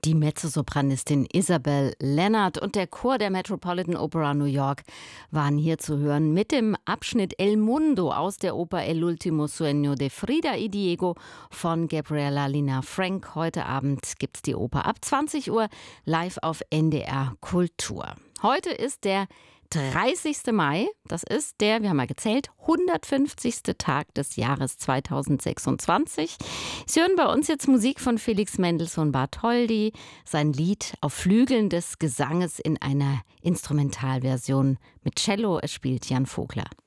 Die Mezzosopranistin Isabel Lennart und der Chor der Metropolitan Opera New York waren hier zu hören mit dem Abschnitt El Mundo aus der Oper El último sueño de Frida y Diego von Gabriela Lina Frank. Heute Abend gibt's die Oper ab 20 Uhr live auf NDR Kultur. Heute ist der 30. Mai, das ist der, wir haben mal gezählt, 150. Tag des Jahres 2026. Sie hören bei uns jetzt Musik von Felix Mendelssohn Bartholdy, sein Lied auf Flügeln des Gesanges in einer Instrumentalversion mit Cello. Es spielt Jan Vogler.